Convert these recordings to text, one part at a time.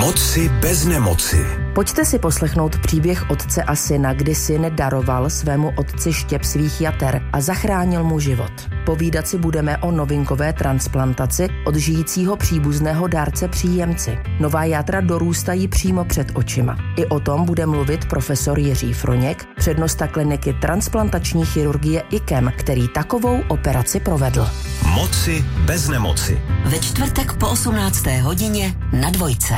Moci bez nemoci. Pojďte si poslechnout příběh otce a syna, kdy syn daroval svému otci štěp svých jater a zachránil mu život. Povídat si budeme o novinkové transplantaci od žijícího příbuzného dárce příjemci. Nová játra dorůstají přímo před očima. I o tom bude mluvit profesor Jiří Froněk, přednosta kliniky transplantační chirurgie IKEM, který takovou operaci provedl. Moci bez nemoci. Ve čtvrtek po 18. hodině na Dvojce.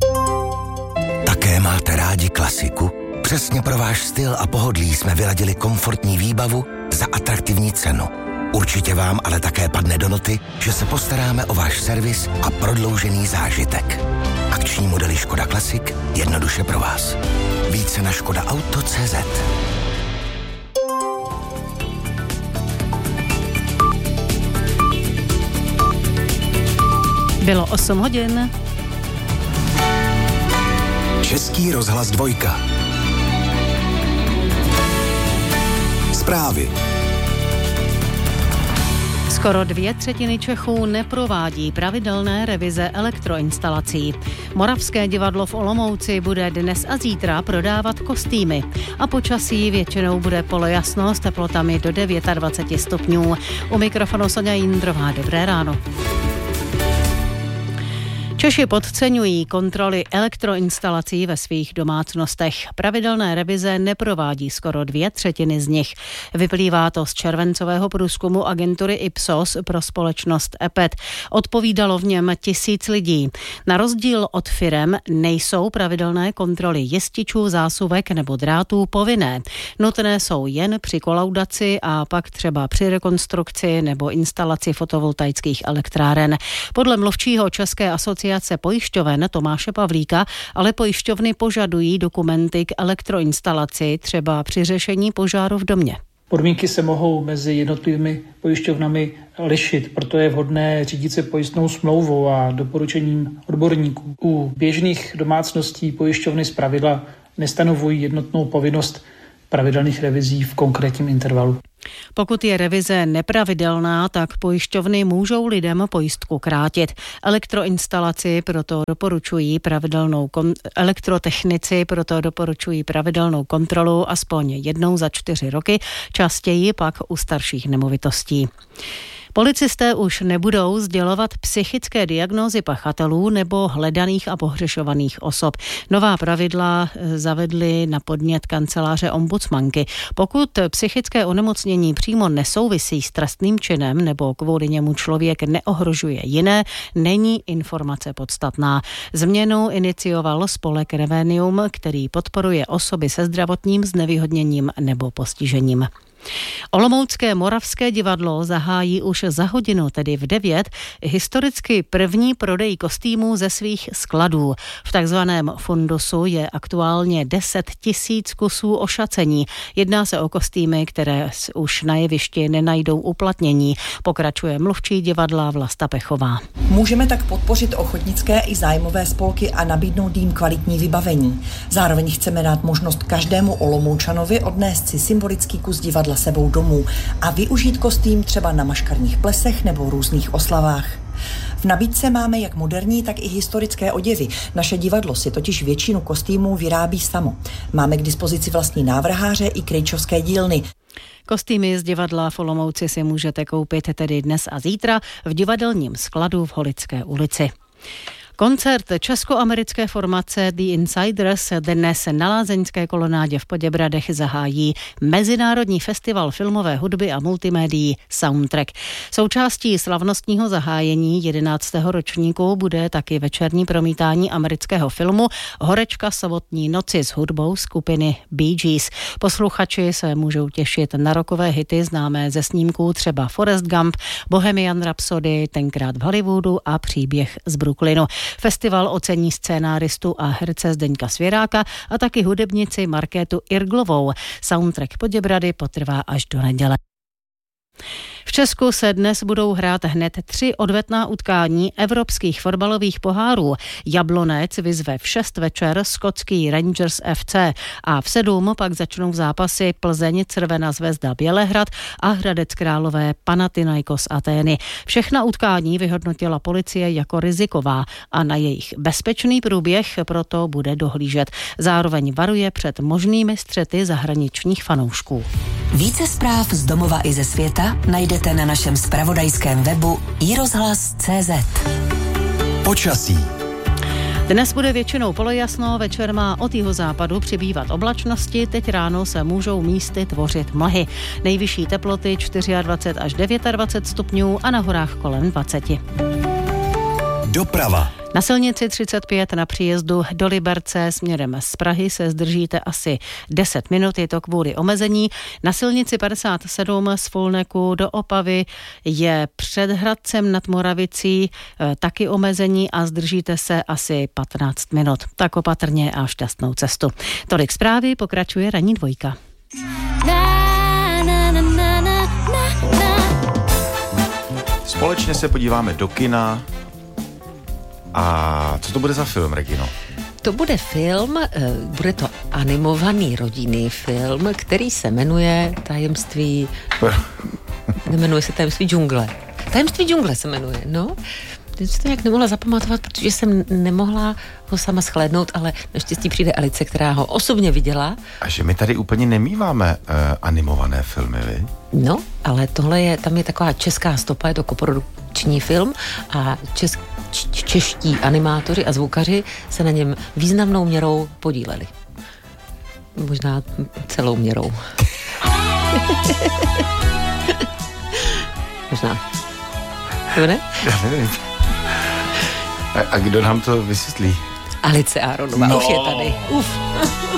Také máte rádi klasiku? Přesně pro váš styl a pohodlí jsme vyladili komfortní výbavu za atraktivní cenu. Určitě vám ale také padne do noty, že se postaráme o váš servis a prodloužený zážitek. Akční modely Škoda Classic jednoduše pro vás. Více na škodaauto.cz. Bylo 8 hodin. Český rozhlas 2. Zprávy. Skoro 2/3 Čechů neprovádí pravidelné revize elektroinstalací. Moravské divadlo v Olomouci bude dnes a zítra prodávat kostýmy. A počasí většinou bude polojasno s teplotami do 29 stupňů. U mikrofonu Soňa Jindrová, dobré ráno. Češi podceňují kontroly elektroinstalací ve svých domácnostech. Pravidelné revize neprovádí skoro 2/3 z nich. Vyplývá to z červencového průzkumu agentury Ipsos pro společnost EPET. Odpovídalo v něm 1000 lidí. Na rozdíl od firem nejsou pravidelné kontroly jističů, zásuvek nebo drátů povinné. Nutné jsou jen při kolaudaci a pak třeba při rekonstrukci nebo instalaci fotovoltaických elektráren. Podle mluvčího České asociace pojišťoven Tomáše Pavlíka, ale pojišťovny požadují dokumenty k elektroinstalaci, třeba při řešení požáru v domě. Podmínky se mohou mezi jednotlivými pojišťovnami lišit, proto je vhodné řídit se pojistnou smlouvou a doporučením odborníků. U běžných domácností pojišťovny zpravidla nestanovují jednotnou povinnost pravidelných revizí v konkrétním intervalu. Pokud je revize nepravidelná, tak pojišťovny můžou lidem pojistku krátit. Elektrotechnici proto doporučují pravidelnou kontrolu aspoň jednou za 4 roky, častěji pak u starších nemovitostí. Policisté už nebudou sdělovat psychické diagnózy pachatelů nebo hledaných a pohřešovaných osob. Nová pravidla zavedly na podnět kanceláře ombudsmanky. Pokud psychické onemocnění přímo nesouvisí s trestným činem nebo kvůli němu člověk neohrožuje jiné, není informace podstatná. Změnu inicioval spolek Revenium, který podporuje osoby se zdravotním znevýhodněním nebo postižením. Olomoucké Moravské divadlo zahájí už za hodinu, tedy v 9, historicky první prodej kostýmů ze svých skladů. V takzvaném fundusu je aktuálně 10 000 kusů ošacení. Jedná se o kostýmy, které už na jevišti nenajdou uplatnění, pokračuje mluvčí divadla Vlasta Pechová. Můžeme tak podpořit ochotnické i zájmové spolky a nabídnout jim kvalitní vybavení. Zároveň chceme dát možnost každému Olomoučanovi odnést si symbolický kus divadla sebou domů a využít kostým třeba na maškarních plesech nebo různých oslavách. V nabídce máme jak moderní, tak i historické oděvy. Naše divadlo si totiž většinu kostýmů vyrábí samo. Máme k dispozici vlastní návrháře i krejčovské dílny. Kostýmy z divadla v Olomouci si můžete koupit tedy dnes a zítra v divadelním skladu v Holické ulici. Koncert česko-americké formace The Insiders dnes na Lázeňské kolonádě v Poděbradech zahájí Mezinárodní festival filmové hudby a multimédií Soundtrack. Součástí slavnostního zahájení 11. ročníku bude taky večerní promítání amerického filmu Horečka sobotní noci s hudbou skupiny Bee Gees. Posluchači se můžou těšit na rockové hity známé ze snímků třeba Forrest Gump, Bohemian Rhapsody, Tenkrát v Hollywoodu a Příběh z Brooklynu. Festival ocení scénáristu a herce Zdeňka Svěráka a taky hudebnici Markétu Irglovou. Soundtrack Poděbrady potrvá až do neděle. V Česku se dnes budou hrát hned 3 odvetná utkání evropských fotbalových pohárů. Jablonec vyzve v 6 večer skotský Rangers FC a v 7 pak začnou zápasy Plzeň Crvená Zvezda Bělehrad a Hradec Králové Panathinaikos Atény. Všechna utkání vyhodnotila policie jako riziková a na jejich bezpečný průběh proto bude dohlížet. Zároveň varuje před možnými střety zahraničních fanoušků. Více zpráv z domova i ze světa najdete na našem zpravodajském webu iRozhlas.cz. Počasí. Dnes bude většinou polojasno, večer má od jihozápadu přibývat oblačnosti, teď ráno se můžou místy tvořit mlhy. Nejvyšší teploty 24 až 29 stupňů a na horách kolem 20. Doprava. Na silnici 35 na příjezdu do Liberce směrem z Prahy se zdržíte asi 10 minut, je to kvůli omezení. Na silnici 57 z Fulneku do Opavy je před Hradcem nad Moravicí taky omezení a zdržíte se asi 15 minut. Tak opatrně a šťastnou cestu. Tolik zprávy, pokračuje ranní dvojka. Společně se podíváme do kina. A co to bude za film, Regino? To bude film, bude to animovaný rodinný film, který se jmenuje Nemenuje se Tajemství džungle. Tajemství džungle se jmenuje, no. Teď si to nějak nemohla zapamatovat, protože jsem nemohla ho sama shlédnout, ale naštěstí přijde Alice, která ho osobně viděla. A že my tady úplně nemíváme animované filmy, vy? No, ale tam je taková česká stopa, je to koprodukční film a čeští animátoři a zvukaři se na něm významnou měrou podíleli. Možná celou měrou. Možná. To ne? Já nevím. A kdo nám to vysvětlí? Alice Aronová, už je tady. Uf.